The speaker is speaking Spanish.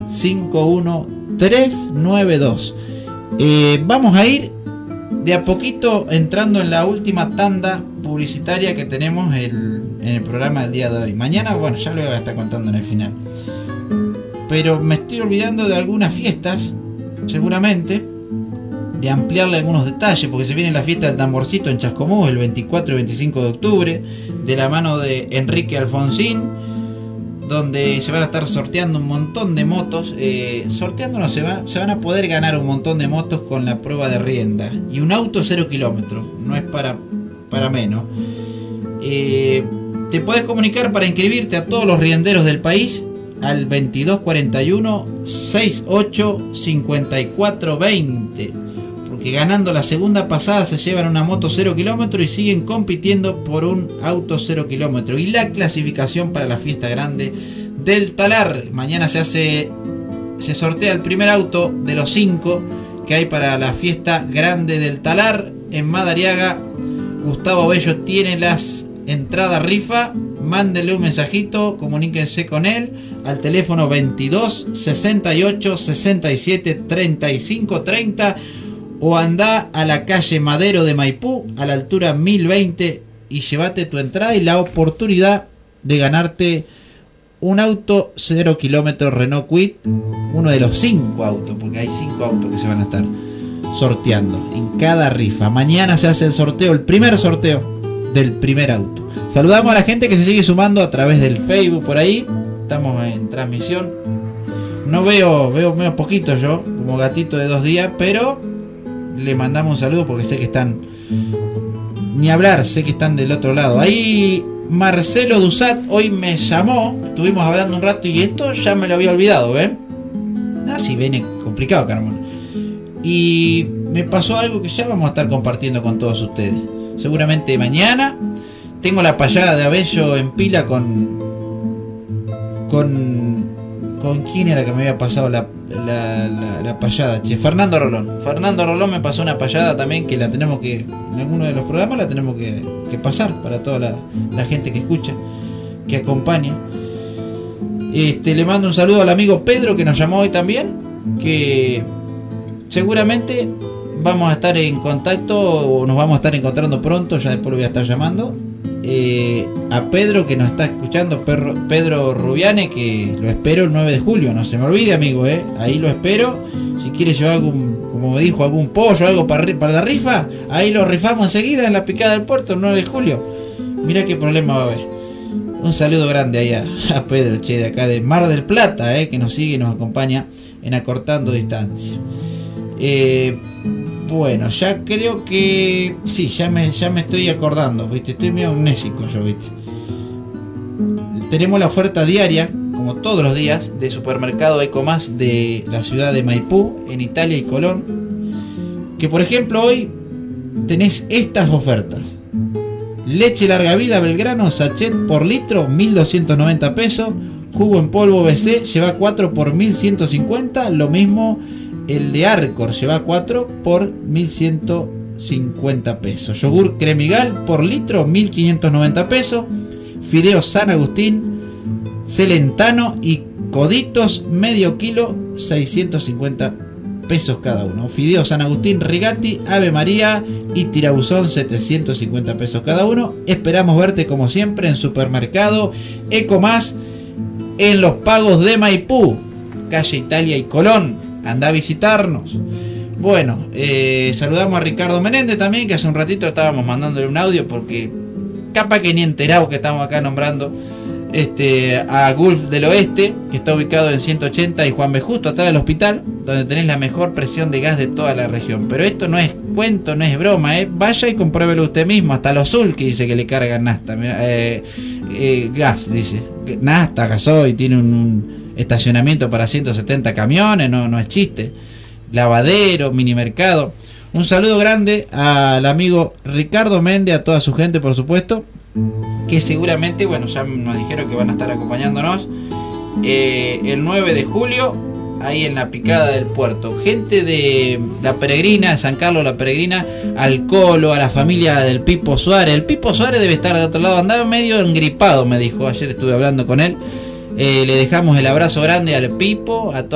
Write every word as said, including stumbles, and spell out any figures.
cinco uno tres nueve dos. Eh, vamos a ir de a poquito entrando en la última tanda publicitaria que tenemos el, en el programa del día de hoy. Mañana, bueno, ya lo voy a estar contando en el final. Pero me estoy olvidando de algunas fiestas, seguramente, de ampliarle algunos detalles, porque se viene la fiesta del tamborcito en Chascomús el veinticuatro y veinticinco de octubre, de la mano de Enrique Alfonsín, donde se van a estar sorteando un montón de motos. Eh, sorteando no, se, va, se van a poder ganar un montón de motos con la prueba de rienda. Y un auto cero kilómetros, no es para, para menos. Eh, te podés comunicar para inscribirte a todos los rienderos del país al veintidós cuarenta y uno sesenta y ocho cincuenta y cuatro veinte, porque ganando la segunda pasada se llevan una moto cero kilómetros y siguen compitiendo por un auto cero kilómetros y la clasificación para la fiesta grande del Talar. Mañana se hace, se sortea el primer auto de los cinco que hay para la fiesta grande del Talar en Madariaga. Gustavo Bello tiene las entradas rifa. Mándenle un mensajito, comuníquense con él al teléfono veintidós sesenta y ocho sesenta y siete treinta y cinco treinta o anda a la calle Madero de Maipú a la altura mil veinte y llévate tu entrada y la oportunidad de ganarte un auto cero kilómetros Renault Kwid, uno de los cinco autos, porque hay cinco autos que se van a estar sorteando en cada rifa. Mañana se hace el sorteo, el primer sorteo del primer auto. Saludamos a la gente que se sigue sumando a través del Facebook por ahí. Estamos en transmisión. No veo, veo medio poquito yo, como gatito de dos días, pero le mandamos un saludo porque sé que están, ni hablar, sé que están del otro lado. Ahí Marcelo Dusat hoy me llamó, estuvimos hablando un rato y esto ya me lo había olvidado, ¿ven? Ah, sí, viene complicado, Carmen. Y me pasó algo que ya vamos a estar compartiendo con todos ustedes. Seguramente mañana. Tengo la payada de Abello en pila con con con quién era que me había pasado la, la, la, la payada, che, Fernando Rolón. Fernando Rolón me pasó una payada también que la tenemos que, en alguno de los programas la tenemos que, que pasar para toda la, la gente que escucha, que acompaña. Este, le mando un saludo al amigo Pedro que nos llamó hoy también, que seguramente vamos a estar en contacto o nos vamos a estar encontrando pronto, ya después lo voy a estar llamando. Eh, a Pedro que nos está escuchando, Pedro, Pedro Rubiane, que lo espero el nueve de julio, no se me olvide, amigo, eh. Ahí lo espero. Si quiere llevar algún, como me dijo, algún pollo, algo para, para la rifa, ahí lo rifamos enseguida en la picada del puerto el nueve de julio. Mira qué problema va a haber. Un saludo grande ahí a, a Pedro, che, de acá de Mar del Plata, eh, que nos sigue y nos acompaña en Acortando Distancia. Eh, Bueno, ya creo que sí, ya me, ya me estoy acordando, ¿viste? Estoy medio amnésico yo, ¿viste? Tenemos la oferta diaria, como todos los días, de Supermercado Ecomás de la ciudad de Maipú, en Italia y Colón. Que por ejemplo hoy tenés estas ofertas. Leche larga vida Belgrano, sachet por litro, mil doscientos noventa pesos. Jugo en polvo B C, lleva cuatro por mil ciento cincuenta. Lo mismo el de Arcor, lleva cuatro por mil ciento cincuenta pesos. Yogur Cremigal por litro, mil quinientos noventa pesos. Fideos San Agustín, Celentano y Coditos medio kilo, seiscientos cincuenta pesos cada uno. Fideos San Agustín Rigatti, Ave María y Tirabuzón, setecientos cincuenta pesos cada uno. Esperamos verte como siempre en Supermercado Ecomás en Los Pagos de Maipú, calle Italia y Colón. Anda a visitarnos. Bueno, eh, saludamos a Ricardo Menéndez también, que hace un ratito estábamos mandándole un audio porque capaz que ni enterado que estamos acá nombrando. Este, a Gulf del Oeste, que está ubicado en ciento ochenta y Juan B. Justo, atrás del hospital, donde tenés la mejor presión de gas de toda la región. Pero esto no es cuento, no es broma, ¿eh? Vaya y compruébelo usted mismo. Hasta los Azul que dice que le cargan nafta, eh, eh, gas, dice. Nafta, gasoil, tiene un, un estacionamiento para ciento setenta camiones, no, no es chiste. Lavadero, mini mercado. Un saludo grande al amigo Ricardo Méndez, a toda su gente, por supuesto, que seguramente, bueno, ya nos dijeron que van a estar acompañándonos eh, el nueve de julio, ahí en la picada del puerto. Gente de La Peregrina, de San Carlos La Peregrina, al Colo, a la familia del Pipo Suárez. El Pipo Suárez debe estar de otro lado, andaba medio engripado, me dijo, ayer estuve hablando con él. Eh, le dejamos el abrazo grande al Pipo, a toda